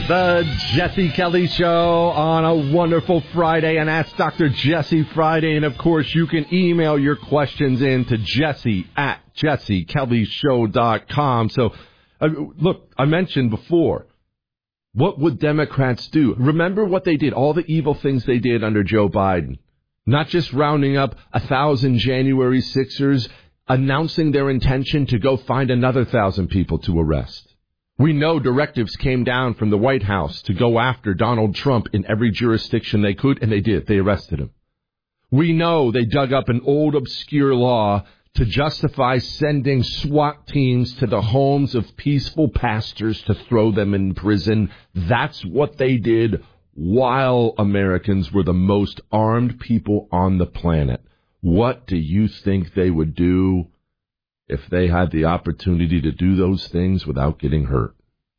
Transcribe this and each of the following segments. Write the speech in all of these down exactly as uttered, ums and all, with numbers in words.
The Jesse Kelly Show on a wonderful Friday, and Ask Doctor Jesse Friday. And, of course, you can email your questions in to Jesse at jesse kelly show dot com. So, uh, look, I mentioned before, what would Democrats do? Remember what they did, all the evil things they did under Joe Biden. Not just rounding up a thousand January sixers, announcing their intention to go find another thousand people to arrest. We know directives came down from the White House to go after Donald Trump in every jurisdiction they could, and they did. They arrested him. We know they dug up an old obscure law to justify sending SWAT teams to the homes of peaceful pastors to throw them in prison. That's what they did while Americans were the most armed people on the planet. What do you think they would do if they had the opportunity to do those things without getting hurt?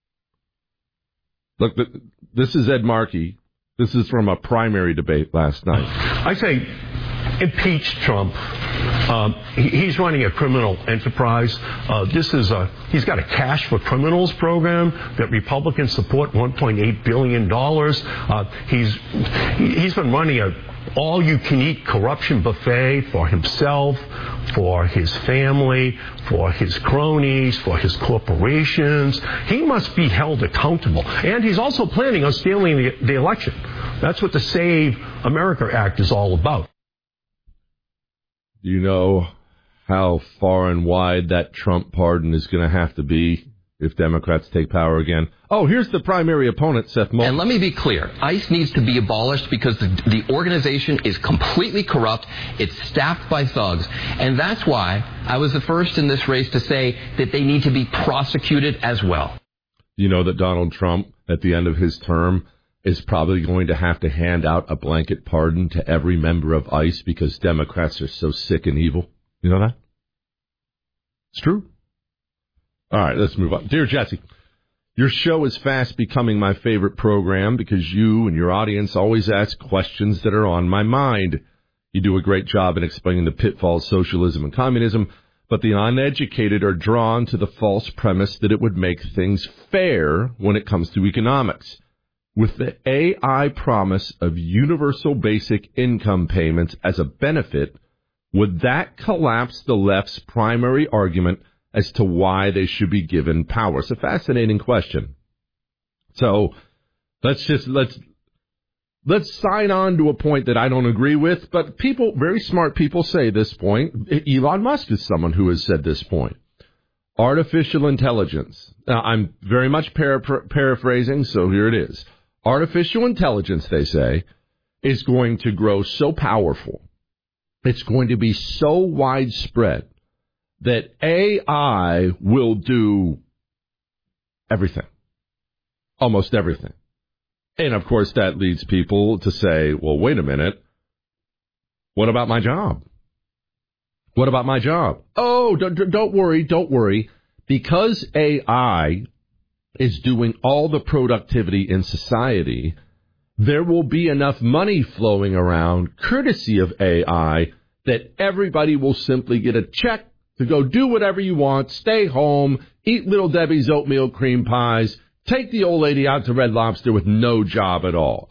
Look, this is Ed Markey. This is from a primary debate last night. I say impeach Trump. Um, he, he's running a criminal enterprise. Uh, this is a, he's got a cash for criminals program that Republicans support, one point eight billion dollars. Uh, he's, he's been running a all-you-can-eat corruption buffet for himself, for his family, for his cronies, for his corporations. He must be held accountable. And he's also planning on stealing the, the election. That's what the Save America Act is all about. Do you know how far and wide that Trump pardon is going to have to be if Democrats take power again? Oh, here's the primary opponent, Seth Moulton. And let me be clear. ICE needs to be abolished because the, the organization is completely corrupt. It's staffed by thugs. And that's why I was the first in this race to say that they need to be prosecuted as well. You know that Donald Trump, at the end of his term, is probably going to have to hand out a blanket pardon to every member of ICE because Democrats are so sick and evil. You know that? It's true. All right, let's move on. Dear Jesse, your show is fast becoming my favorite program because you and your audience always ask questions that are on my mind. You do a great job in explaining the pitfalls of socialism and communism, but the uneducated are drawn to the false premise that it would make things fair when it comes to economics. With the A I promise of universal basic income payments as a benefit, would that collapse the left's primary argument as to why they should be given power? It's a fascinating question. So let's just let's let's sign on to a point that I don't agree with, but people, very smart people, say this point. Elon Musk is someone who has said this point. Artificial intelligence. Now, I'm very much para- paraphrasing, so here it is. Artificial intelligence, they say, is going to grow so powerful, it's going to be so widespread that A I will do everything, almost everything. And, of course, that leads people to say, well, wait a minute, what about my job? What about my job? Oh, don't, don't worry, don't worry. Because A I is doing all the productivity in society, there will be enough money flowing around, courtesy of A I, that everybody will simply get a check to go do whatever you want, stay home, eat Little Debbie's oatmeal cream pies, take the old lady out to Red Lobster with no job at all.